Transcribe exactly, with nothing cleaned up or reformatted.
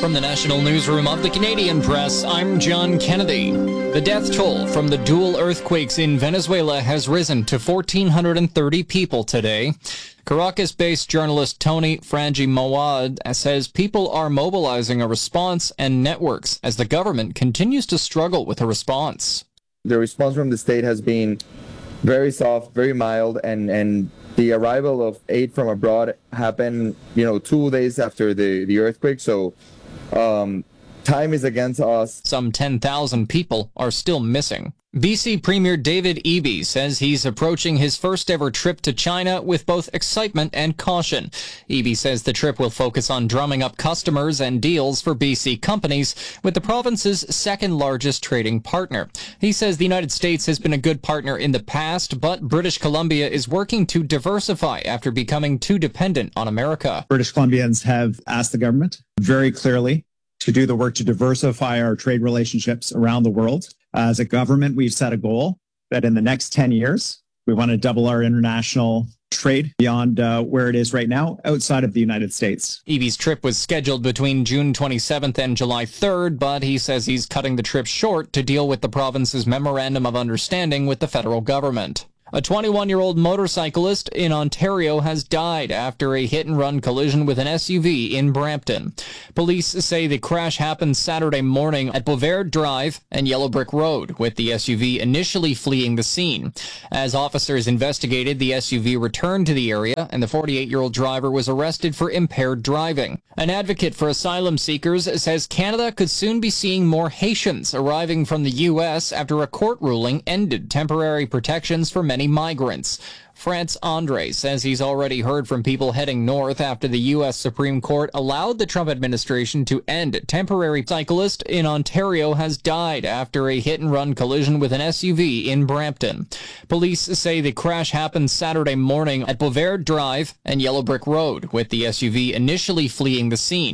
From the National Newsroom of the Canadian Press, I'm John Kennedy. The death toll from the dual earthquakes in Venezuela has risen to one thousand four hundred thirty people today. Caracas-based journalist Tony Frangi Mawad says people are mobilizing a response and networks as the government continues to struggle with a response. The response from the state has been very soft, very mild, and, and the arrival of aid from abroad happened, you know, two days after the, the earthquake. So um, time is against us. Some ten thousand people are still missing. B C Premier David Eby says he's approaching his first ever trip to China with both excitement and caution. Eby says the trip will focus on drumming up customers and deals for B C companies with the province's second largest trading partner. He says the United States has been a good partner in the past, but British Columbia is working to diversify after becoming too dependent on America. British Columbians have asked the government very clearly to do the work to diversify our trade relationships around the world. As a government, we've set a goal that in the next ten years, we want to double our international trade beyond uh, where it is right now outside of the United States. Eby's trip was scheduled between June twenty-seventh and July third, but he says he's cutting the trip short to deal with the province's memorandum of understanding with the federal government. A twenty-one-year-old motorcyclist in Ontario has died after a hit-and-run collision with an S U V in Brampton. Police say the crash happened Saturday morning at Bovaird Drive and Yellow Brick Road, with the S U V initially fleeing the scene. As officers investigated, the S U V returned to the area, and the forty-eight-year-old driver was arrested for impaired driving. An advocate for asylum seekers says Canada could soon be seeing more Haitians arriving from the U S after a court ruling ended temporary protections for many migrants. France Andre says he's already heard from people heading north after the U S Supreme Court allowed the Trump administration to end temporary. Cyclist in Ontario has died after a hit-and-run collision with an S U V in Brampton. Police say the crash happened Saturday morning at Bovaird Drive and Yellow Brick Road, with the S U V initially fleeing the scene.